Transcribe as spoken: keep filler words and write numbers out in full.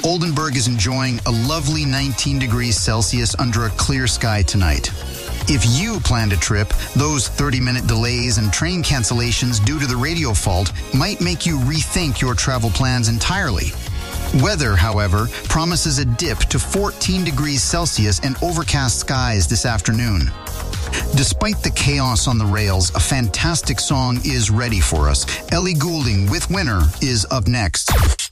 Oldenburg is enjoying a lovely nineteen degrees Celsius under a clear sky tonight. If you planned a trip, those thirty-minute delays and train cancellations due to the radio fault might make you rethink your travel plans entirely. Weather, however, promises a dip to fourteen degrees Celsius and overcast skies this afternoon. Despite the chaos on the rails, a fantastic song is ready for us. Ellie Goulding with Winner is up next.